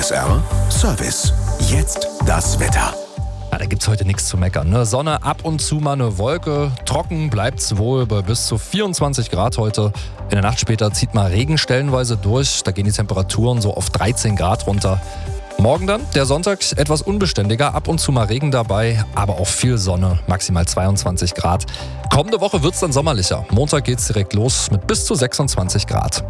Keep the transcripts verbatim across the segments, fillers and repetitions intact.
S R Service. Jetzt das Wetter. Ja, da gibt's heute nichts zu meckern. Ne? Sonne, ab und zu mal eine Wolke. Trocken bleibt's wohl bei bis zu vierundzwanzig Grad heute. In der Nacht später zieht mal Regen stellenweise durch. Da gehen die Temperaturen so auf dreizehn Grad runter. Morgen dann, der Sonntag, etwas unbeständiger. Ab und zu mal Regen dabei, aber auch viel Sonne. Maximal zweiundzwanzig Grad. Kommende Woche wird's dann sommerlicher. Montag geht's direkt los mit bis zu sechsundzwanzig Grad.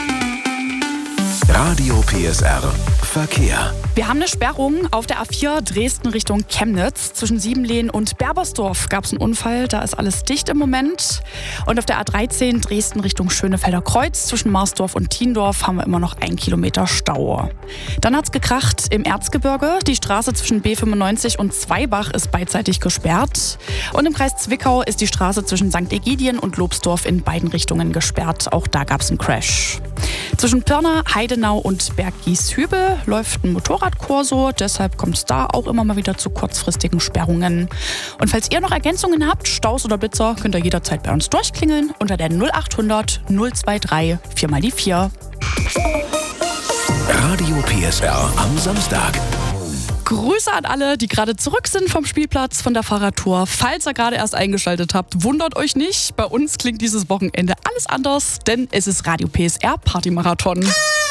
Radio P S R Verkehr. Wir haben eine Sperrung auf der A vier Dresden Richtung Chemnitz. Zwischen Siebenlehen und Berbersdorf gab es einen Unfall. Da ist alles dicht im Moment. Und auf der A dreizehn Dresden Richtung Schönefelder Kreuz. Zwischen Marsdorf und Thiendorf haben wir immer noch ein Kilometer Stau. Dann hat es gekracht im Erzgebirge. Die Straße zwischen B fünfundneunzig und Zweibach ist beidseitig gesperrt. Und im Kreis Zwickau ist die Straße zwischen Sankt Egidien und Lobsdorf in beiden Richtungen gesperrt. Auch da gab es einen Crash. Zwischen Pirna, Heidenau und Berggieshübel läuft ein Motorradkorso, deshalb kommt es da auch immer mal wieder zu kurzfristigen Sperrungen. Und falls ihr noch Ergänzungen habt, Staus oder Blitzer, könnt ihr jederzeit bei uns durchklingeln unter der null acht hundert null zwei drei vier mal die vier. Radio P S R am Samstag. Grüße an alle, die gerade zurück sind vom Spielplatz von der Fahrradtour. Falls ihr gerade erst eingeschaltet habt, wundert euch nicht. Bei uns klingt dieses Wochenende alles anders, denn es ist Radio P S R Partymarathon.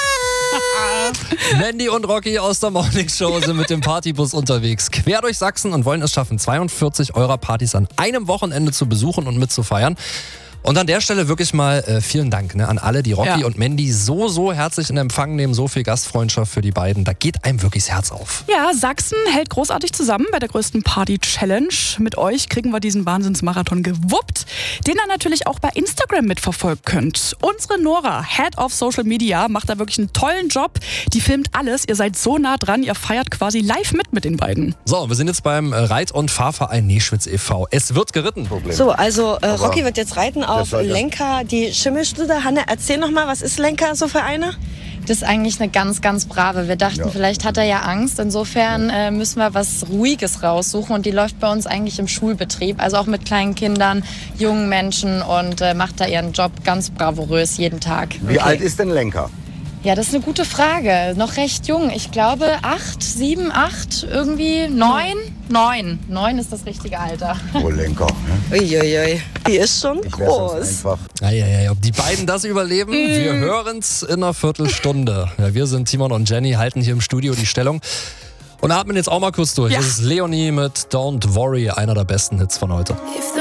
Mandy und Rocky aus der Morning Show sind mit dem Partybus unterwegs. Quer durch Sachsen und wollen es schaffen, zweiundvierzig eurer Partys an einem Wochenende zu besuchen und mitzufeiern. Und an der Stelle wirklich mal äh, vielen Dank ne, an alle, die Rocky Ja. und Mandy so, so herzlich in Empfang nehmen. So viel Gastfreundschaft für die beiden. Da geht einem wirklich das Herz auf. Ja, Sachsen hält großartig zusammen bei der größten Party-Challenge. Mit euch kriegen wir diesen Wahnsinnsmarathon gewuppt, den ihr natürlich auch bei Instagram mitverfolgen könnt. Unsere Nora, Head of Social Media, macht da wirklich einen tollen Job. Die filmt alles. Ihr seid so nah dran. Ihr feiert quasi live mit mit den beiden. So, wir sind jetzt beim äh, Reit- und Fahrverein Neschwitz e V. Es wird geritten. So, also äh, Rocky wird jetzt reiten auf Lenker, die Schimmelstute. Hanne, erzähl noch mal, was ist Lenker so für eine? Das ist eigentlich eine ganz, ganz brave. Wir dachten, ja. vielleicht hat er ja Angst. Insofern äh, müssen wir was Ruhiges raussuchen. Und die läuft bei uns eigentlich im Schulbetrieb. Also auch mit kleinen Kindern, jungen Menschen und äh, macht da ihren Job ganz bravourös jeden Tag. Wie alt ist denn Lenker? Ja, das ist eine gute Frage. Noch recht jung. Ich glaube acht, sieben, acht, irgendwie neun. Neun. Neun ist das richtige Alter. Oh, Lenker. Ne? Uiuiui, die ist schon Ich groß. Eieiei, ob die beiden das überleben, wir hören's in einer Viertelstunde. Ja, wir sind Timon und Jenny, halten hier im Studio die Stellung und atmen jetzt auch mal kurz durch. Ja. Das ist Leonie mit Don't Worry, einer der besten Hits von heute.